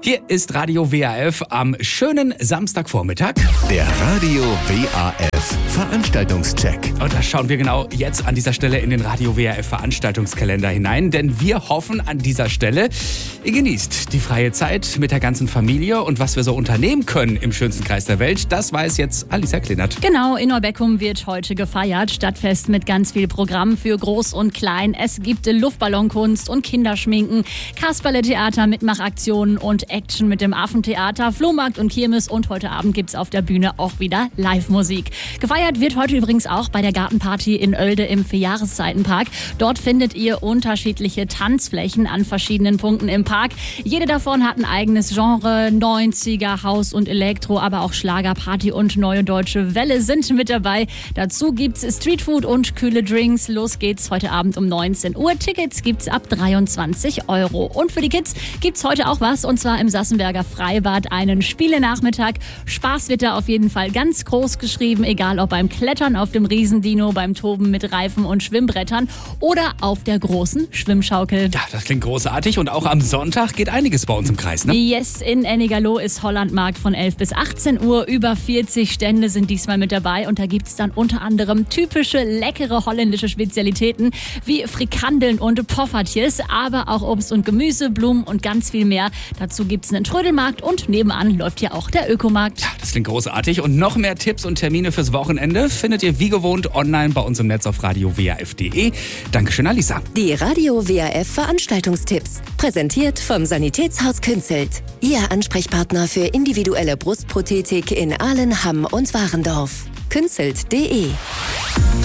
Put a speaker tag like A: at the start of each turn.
A: Hier ist Radio WAF am schönen Samstagvormittag.
B: Der Radio WAF Veranstaltungscheck.
A: Und da schauen wir genau jetzt an dieser Stelle in den Radio WAF Veranstaltungskalender hinein, denn wir hoffen an dieser Stelle, ihr genießt die freie Zeit mit der ganzen Familie und was wir so unternehmen können im schönsten Kreis der Welt, das weiß jetzt Alisa Klinert.
C: Genau, in Neubeckum wird heute gefeiert. Stadtfest mit ganz viel Programm für Groß und Klein. Es gibt Luftballonkunst und Kinderschminken, Kasperle-Theater, Mitmachaktionen und Action mit dem Affentheater, Flohmarkt und Kirmes und heute Abend gibt's auf der Bühne auch wieder Live-Musik. Gefeiert wird heute übrigens auch bei der Gartenparty in Oelde im Vierjahreszeitenpark. Dort findet ihr unterschiedliche Tanzflächen an verschiedenen Punkten im Park. Jede davon hat ein eigenes Genre, 90er, House und Elektro, aber auch Schlagerparty und Neue Deutsche Welle sind mit dabei. Dazu gibt's Streetfood und kühle Drinks. Los geht's heute Abend um 19 Uhr. Tickets gibt's ab 23 €. Und für die Kids gibt's heute auch was, und zwar im Sassenberger Freibad einen Spielenachmittag. Spaß wird da auf jeden Fall ganz groß geschrieben, egal ob beim Klettern auf dem Riesendino, beim Toben mit Reifen und Schwimmbrettern oder auf der großen Schwimmschaukel.
A: Ja, das klingt großartig und auch am Sonntag geht einiges bei uns im Kreis, ne?
C: Yes, in Ennigerloh ist Hollandmarkt von 11 bis 18 Uhr. Über 40 Stände sind diesmal mit dabei und da gibt's dann unter anderem typische, leckere holländische Spezialitäten wie Frikandeln und Poffertjes, aber auch Obst und Gemüse, Blumen und ganz viel mehr. Dazu gibt's einen Trödelmarkt und nebenan läuft hier auch der Ökomarkt.
A: Ja, das klingt großartig und noch mehr Tipps und Termine fürs Wochenende findet ihr wie gewohnt online bei uns im Netz auf radiowaf.de. Dankeschön, Alisa.
D: Die Radio WAF Veranstaltungstipps. Präsentiert vom Sanitätshaus Künzelt. Ihr Ansprechpartner für individuelle Brustprothetik in Aalen, Hamm und Warendorf. Künzelt.de